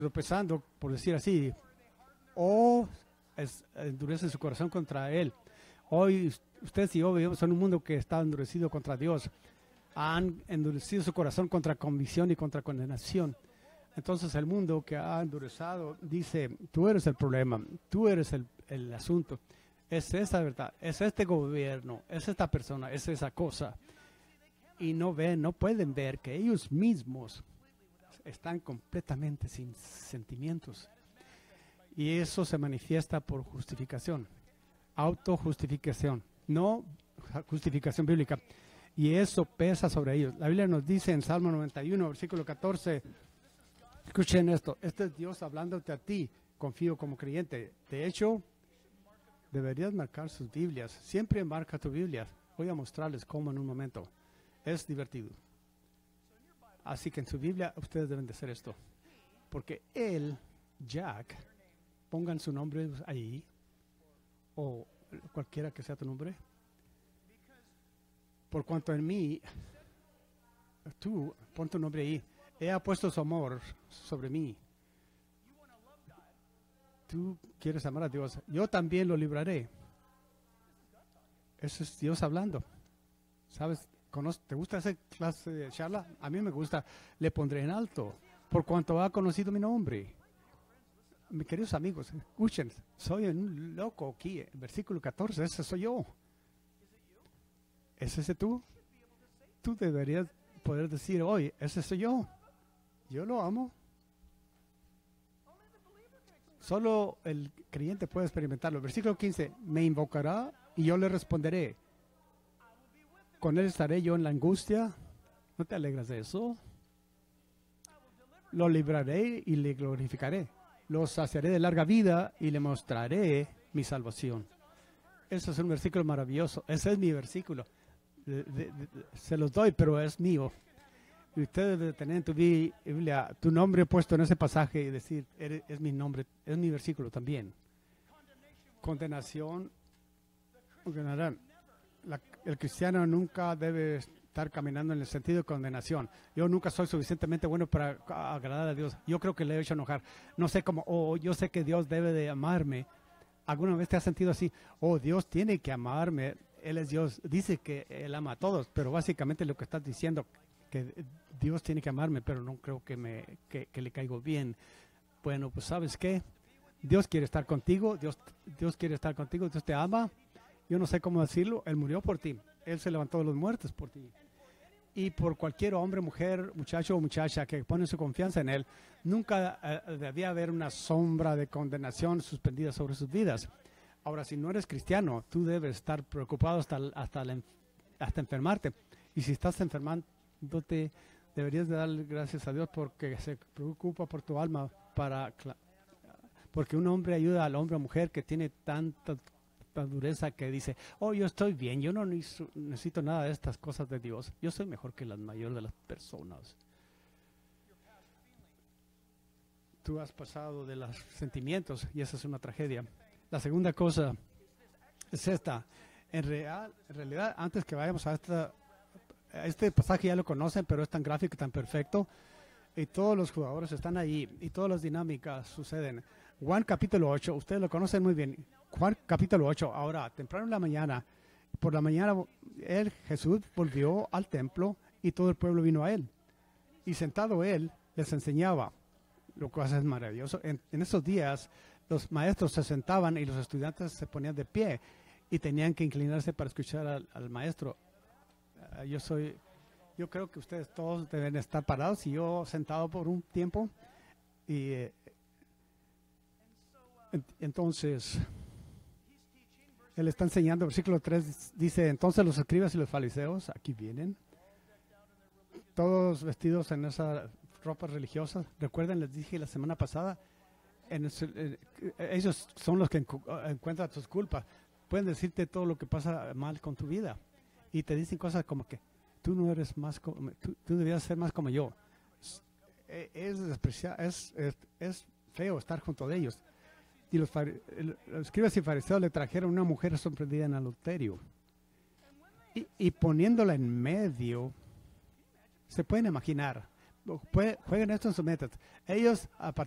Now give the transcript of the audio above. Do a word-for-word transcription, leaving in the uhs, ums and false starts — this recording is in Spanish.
tropezando, por decir así, o es, endurece su corazón contra Él. Hoy ustedes y yo vivimos en un mundo que está endurecido contra Dios. Han endurecido su corazón contra convicción y contra condenación. Entonces el mundo que ha endurecido dice, tú eres el problema, tú eres el, el asunto. Es esa verdad, es este gobierno, es esta persona, es esa cosa. Y no ven, no pueden ver que ellos mismos están completamente sin sentimientos. Y eso se manifiesta por justificación, autojustificación, no justificación bíblica. Y eso pesa sobre ellos. La Biblia nos dice en Salmo noventa y uno, versículo catorce, escuchen esto, este es Dios hablándote a ti, confío como creyente. De hecho, deberías marcar sus Biblias. Siempre marca tu Biblia. Voy a mostrarles cómo en un momento. Es divertido. Así que en su Biblia ustedes deben de hacer esto. Porque él, Jack, pongan su nombre ahí, o cualquiera que sea tu nombre. Por cuanto en mí, tú, pon tu nombre ahí. Él ha puesto su amor sobre mí. Tú quieres amar a Dios. Yo también lo libraré. Eso es Dios hablando. ¿Sabes? ¿Te gusta esa clase de charla? A mí me gusta. Le pondré en alto, por cuanto ha conocido mi nombre. Mis queridos amigos, escuchen, soy un loco aquí. Versículo catorce, ese soy yo. ¿Es ese tú? Tú deberías poder decir hoy, ese soy yo. Yo lo amo. Solo el creyente puede experimentarlo. Versículo quince, me invocará y yo le responderé. Con él estaré yo en la angustia. ¿No te alegras de eso? Lo libraré y le glorificaré. Lo saciaré de larga vida y le mostraré mi salvación. Eso es un versículo maravilloso. Ese es mi versículo. De, de, de, se los doy, pero es mío. Y ustedes deben tener en tu Biblia tu nombre puesto en ese pasaje y decir, eres, es mi nombre, es mi versículo también. Condenación. La, el cristiano nunca debe estar caminando en el sentido de condenación. Yo nunca soy suficientemente bueno para agradar a Dios. Yo creo que le he hecho enojar. No sé cómo, oh, yo sé que Dios debe de amarme. ¿Alguna vez te has sentido así? Oh, Dios tiene que amarme. Él es Dios. Dice que Él ama a todos, pero básicamente lo que estás diciendo, que Dios tiene que amarme, pero no creo que, me, que, que le caigo bien. Bueno, pues ¿sabes qué? Dios quiere estar contigo. Dios, Dios quiere estar contigo. Dios te ama. Yo no sé cómo decirlo. Él murió por ti. Él se levantó de los muertos por ti. Y por cualquier hombre, mujer, muchacho o muchacha que pone su confianza en Él, nunca uh, debía haber una sombra de condenación suspendida sobre sus vidas. Ahora, si no eres cristiano, tú debes estar preocupado hasta, hasta, la, hasta enfermarte. Y si estás enfermándote, deberías de darle gracias a Dios porque se preocupa por tu alma. Para, porque un hombre ayuda al hombre o mujer que tiene tanta dureza que dice, oh, yo estoy bien, yo no necesito nada de estas cosas de Dios, yo soy mejor que la mayoría de las personas. Tú has pasado de los sentimientos y esa es una tragedia. La segunda cosa es esta. En, real, en realidad, antes que vayamos a esta, este pasaje ya lo conocen, pero es tan gráfico y tan perfecto. Y todos los jugadores están ahí y todas las dinámicas suceden. Juan capítulo ocho, ustedes lo conocen muy bien. Juan capítulo ocho, ahora, temprano en la mañana, por la mañana, él, Jesús, volvió al templo y todo el pueblo vino a él. Y sentado él, les enseñaba, lo cual es maravilloso. En, en esos días, los maestros se sentaban y los estudiantes se ponían de pie y tenían que inclinarse para escuchar al, al maestro. Uh, yo soy, yo creo que ustedes todos deben estar parados y yo sentado por un tiempo. Y eh, entonces... Él está enseñando, versículo tres dice, entonces los escribas y los fariseos, aquí vienen, todos vestidos en esas ropas religiosas. Recuerden, les dije la semana pasada, en el, eh, ellos son los que encu encuentran tus culpas. Pueden decirte todo lo que pasa mal con tu vida. Y te dicen cosas como que tú no eres más como, tú, tú deberías ser más como yo. Es, es, es, es, es feo estar junto de ellos. Y los, los escribas y fariseos le trajeron una mujer sorprendida en adulterio. Y, y poniéndola en medio, se pueden imaginar, jueguen esto en sus metas. Ellos, a